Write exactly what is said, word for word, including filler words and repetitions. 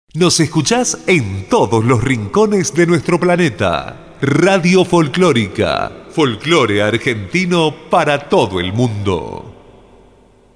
Nos escuchás en todos los rincones de nuestro planeta. Radio Folclórica, folclore argentino para todo el mundo.